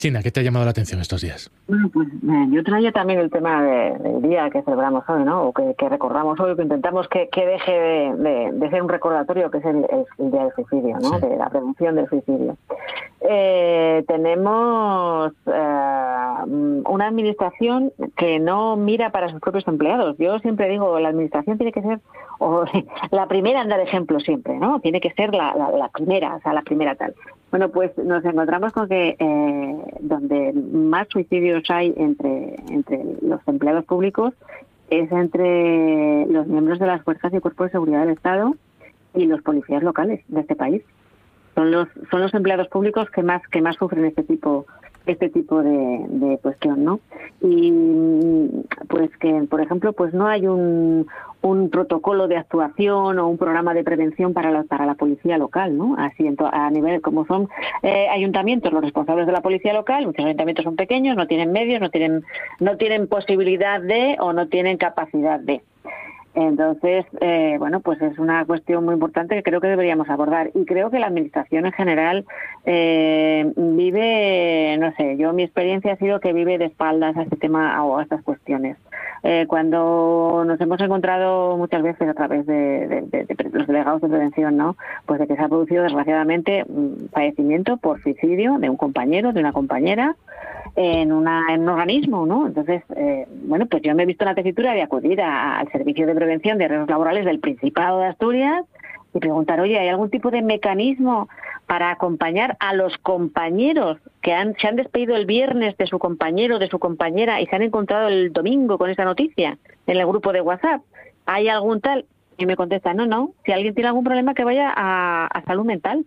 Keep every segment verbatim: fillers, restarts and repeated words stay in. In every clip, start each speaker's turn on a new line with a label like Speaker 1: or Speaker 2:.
Speaker 1: China, ¿qué te ha llamado la atención estos días?
Speaker 2: Bueno, pues eh, yo traía también el tema de- del día que celebramos hoy, ¿no? O que, que recordamos hoy, que intentamos que, que deje de, de- de ser un recordatorio, que es el, el- el día del suicidio, ¿no?
Speaker 1: Sí.
Speaker 2: De la prevención del suicidio. Eh, tenemos eh, una administración que no mira para sus propios empleados. Yo siempre digo, la administración tiene que ser o, la primera en dar ejemplo siempre, ¿no? Tiene que ser la, la, la primera, o sea, la primera tal. Bueno, pues nos encontramos con que eh, donde más suicidios hay entre, entre los empleados públicos es entre los miembros de las fuerzas y cuerpos de seguridad del Estado y los policías locales de este país. Son los son los empleados públicos que más que más sufren este tipo este tipo de, de cuestión, ¿no? Y pues que, por ejemplo, pues no hay un, un protocolo de actuación o un programa de prevención para la, para la policía local, ¿no? Así en to, a nivel, como son eh, ayuntamientos los responsables de la policía local, muchos ayuntamientos son pequeños, no tienen medios, no tienen no tienen posibilidad de o no tienen capacidad de. Entonces, eh, bueno, pues es una cuestión muy importante que creo que deberíamos abordar. Y creo que la administración en general eh, vive, no sé, yo mi experiencia ha sido que vive de espaldas a este tema o a estas cuestiones. Eh, cuando nos hemos encontrado muchas veces a través de, de, de, de los delegados de prevención, ¿no? Pues de que se ha producido desgraciadamente un fallecimiento por suicidio de un compañero, de una compañera, en, una, en un organismo, ¿no? Entonces, eh, bueno, pues yo me he visto en la tesitura de acudir a, al Servicio de Prevención de Riesgos Laborales del Principado de Asturias y preguntar, oye, ¿hay algún tipo de mecanismo para acompañar a los compañeros que han, se han despedido el viernes de su compañero, de su compañera y se han encontrado el domingo con esa noticia en el grupo de WhatsApp? ¿Hay algún tal? Y me contesta, no, no, si alguien tiene algún problema que vaya a, a salud mental.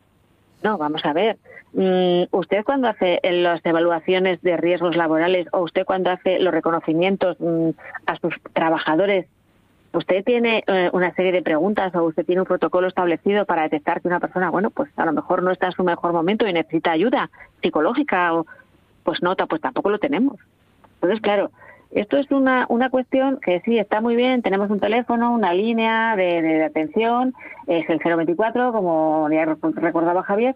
Speaker 2: No, vamos a ver. Usted cuando hace las evaluaciones de riesgos laborales o usted cuando hace los reconocimientos a sus trabajadores, usted tiene eh, una serie de preguntas o usted tiene un protocolo establecido para detectar que una persona, bueno, pues a lo mejor no está en su mejor momento y necesita ayuda psicológica o pues no, pues tampoco lo tenemos. Entonces, claro, esto es una una cuestión que sí, está muy bien, tenemos un teléfono, una línea de, de, de atención, es el cero veinticuatro, como ya recordaba Javier,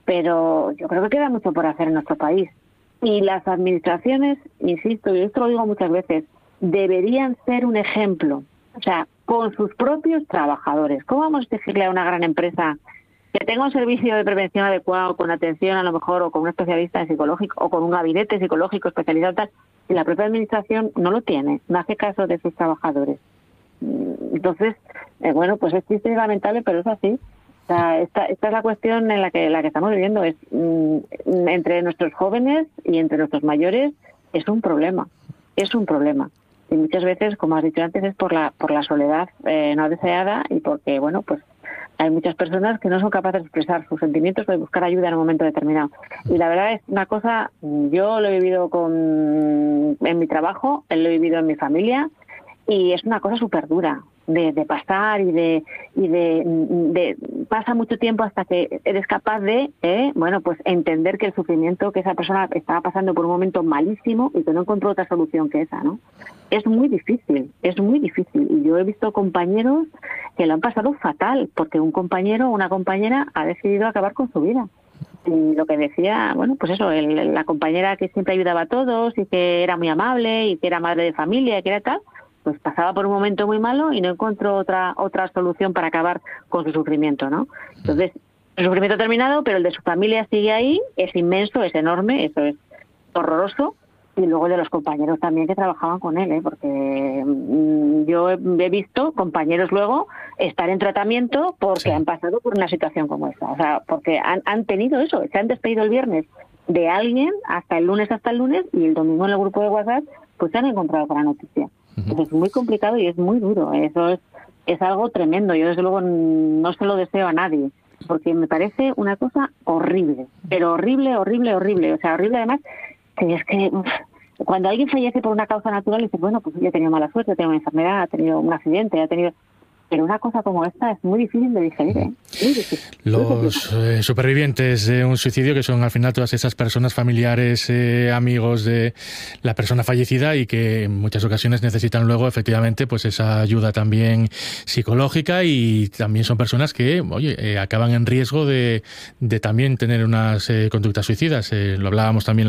Speaker 2: pero yo creo que queda mucho por hacer en nuestro país. Y las administraciones, insisto, y esto lo digo muchas veces, deberían ser un ejemplo, o sea, con sus propios trabajadores. ¿Cómo vamos a exigirle a una gran empresa que tenga un servicio de prevención adecuado, con atención a lo mejor, o con un especialista en psicológico, o con un gabinete psicológico especializado tal, y la propia administración no lo tiene, no hace caso de sus trabajadores? Entonces, eh, bueno, pues es triste y lamentable, pero es así. O sea, esta, esta es la cuestión en la que la que estamos viviendo, es mm, entre nuestros jóvenes y entre nuestros mayores es un problema, es un problema. Y muchas veces, como has dicho antes, es por la por la soledad eh, no deseada y porque, bueno, pues hay muchas personas que no son capaces de expresar sus sentimientos o de buscar ayuda en un momento determinado. Y la verdad es una cosa, yo lo he vivido con en mi trabajo, lo he vivido en mi familia, y es una cosa súper dura de, de pasar y de y de, de pasa mucho tiempo hasta que eres capaz de eh, bueno pues entender que el sufrimiento que esa persona estaba pasando por un momento malísimo y que no encontró otra solución que esa, ¿no? Es muy difícil, es muy difícil. Y yo he visto compañeros que lo han pasado fatal porque un compañero o una compañera ha decidido acabar con su vida. Y lo que decía, bueno, pues eso, el, la compañera que siempre ayudaba a todos y que era muy amable y que era madre de familia y que era tal, pues pasaba por un momento muy malo y no encontró otra otra solución para acabar con su sufrimiento, ¿no? Entonces, el sufrimiento ha terminado, pero el de su familia sigue ahí, es inmenso, es enorme, eso es horroroso, y luego el de los compañeros también que trabajaban con él, ¿eh? Porque mmm, yo he, he visto compañeros luego estar en tratamiento porque sí. han pasado por una situación como esta, o sea, porque han, han tenido eso, se han despedido el viernes de alguien hasta el lunes hasta el lunes y el domingo en el grupo de WhatsApp pues se han encontrado con la noticia. Pues es muy complicado y es muy duro. Eso es, es algo tremendo. Yo, desde luego, no se lo deseo a nadie, porque me parece una cosa horrible, pero horrible, horrible, horrible. O sea, horrible además, que es que uf, cuando alguien fallece por una causa natural, dices, bueno, pues yo he tenido mala suerte, he tenido una enfermedad, ha tenido un accidente, ha tenido... Pero una cosa como esta es muy difícil de digerir, ¿eh? Muy difícil.
Speaker 1: Los eh, supervivientes de un suicidio, que son al final todas esas personas familiares, eh, amigos de la persona fallecida, y que en muchas ocasiones necesitan luego efectivamente pues esa ayuda también psicológica, y también son personas que, oye, eh, acaban en riesgo de, de también tener unas eh, conductas suicidas. Eh, lo hablábamos también